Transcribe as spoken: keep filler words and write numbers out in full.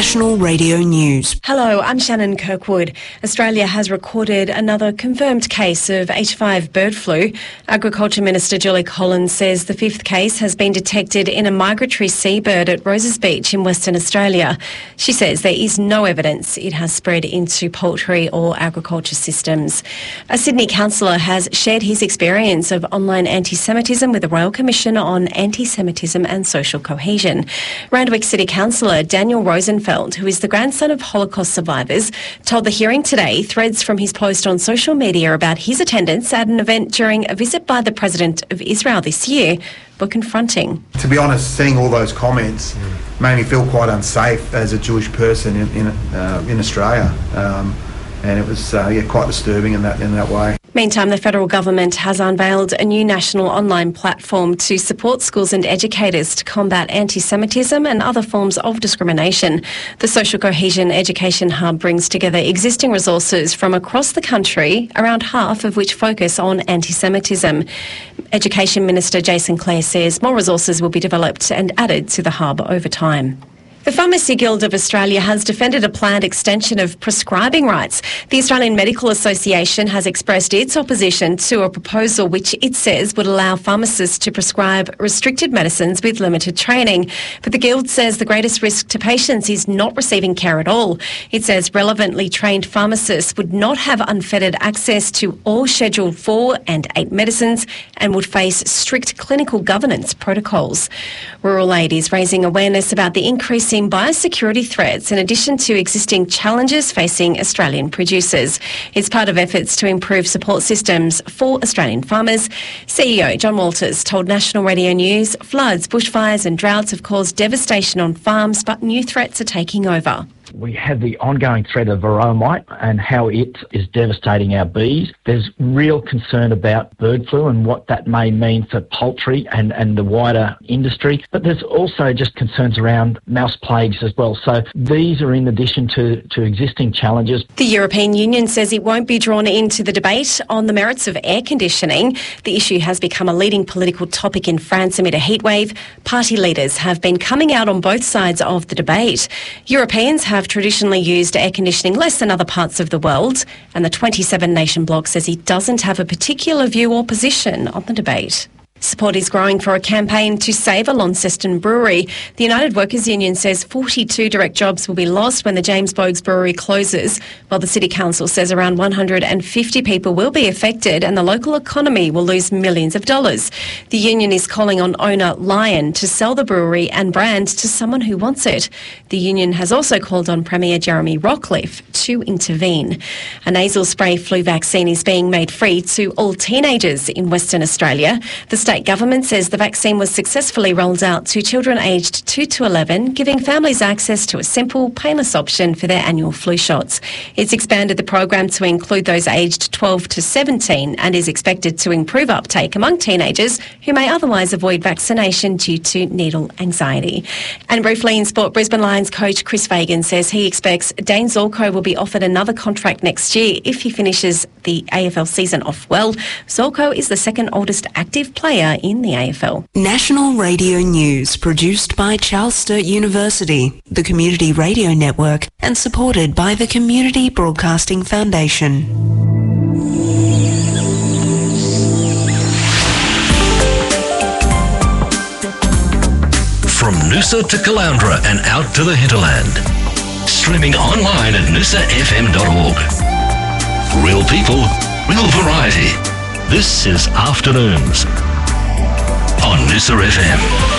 National Radio News. Hello, I'm Shannon Kirkwood. Australia has recorded another confirmed case of H five bird flu. Agriculture Minister Julie Collins says the fifth case has been detected in a migratory seabird at Roses Beach in Western Australia. She says there is no evidence it has spread into poultry or agriculture systems. A Sydney councillor has shared his experience of online anti-Semitism with the Royal Commission on Anti-Semitism and Social Cohesion. Randwick City Councillor Daniel Rosenfeld, who is the grandson of Holocaust survivors, told the hearing today threads from his post on social media about his attendance at an event during a visit by the President of Israel this year were confronting. To be honest, seeing all those comments made me feel quite unsafe as a Jewish person in in, uh, in Australia, um, and it was uh, yeah, quite disturbing in that in that way. Meantime, the federal government has unveiled a new national online platform to support schools and educators to combat anti-Semitism and other forms of discrimination. The Social Cohesion Education Hub brings together existing resources from across the country, around half of which focus on anti-Semitism. Education Minister Jason Clare says more resources will be developed and added to the hub over time. The Pharmacy Guild of Australia has defended a planned extension of prescribing rights. The Australian Medical Association has expressed its opposition to a proposal which it says would allow pharmacists to prescribe restricted medicines with limited training. But the Guild says the greatest risk to patients is not receiving care at all. It says relevantly trained pharmacists would not have unfettered access to all Schedule four and eight medicines and would face strict clinical governance protocols. Rural Aid is raising awareness about the increasing biosecurity threats in addition to existing challenges facing Australian producers. It's part of efforts to improve support systems for Australian farmers. C E O John Walters told National Radio News floods, bushfires and droughts have caused devastation on farms, but new threats are taking over. We have the ongoing threat of varroa mite and how it is devastating our bees. There's real concern about bird flu and what that may mean for poultry and, and the wider industry. But there's also just concerns around mouse plagues as well. So these are in addition to, to existing challenges. The European Union says it won't be drawn into the debate on the merits of air conditioning. The issue has become a leading political topic in France amid a heatwave. Party leaders have been coming out on both sides of the debate. Europeans have traditionally used air conditioning less than other parts of the world, and the twenty-seven nation bloc says it doesn't have a particular view or position on the debate. Support is growing for a campaign to save a Launceston brewery. The United Workers Union says forty-two direct jobs will be lost when the James Bogues brewery closes, while the City Council says around one hundred fifty people will be affected and the local economy will lose millions of dollars. The union is calling on owner Lion to sell the brewery and brand to someone who wants it. The union has also called on Premier Jeremy Rockliff to intervene. A nasal spray flu vaccine is being made free to all teenagers in Western Australia. The state government says the vaccine was successfully rolled out to children aged two to eleven, giving families access to a simple, painless option for their annual flu shots. It's expanded the program to include those aged twelve to seventeen and is expected to improve uptake among teenagers who may otherwise avoid vaccination due to needle anxiety. And briefly in sport, Brisbane Lions coach Chris Fagan says he expects Dane Zorko will be offered another contract next year if he finishes the A F L season off well. Zorko is the second oldest active player in the A F L. National Radio News, produced by Charles Sturt University, the Community Radio Network, and supported by the Community Broadcasting Foundation. From Noosa to Caloundra and out to the hinterland. Streaming online at noosa f m dot org. Real people, real variety. This is Afternoons on Noosa F M.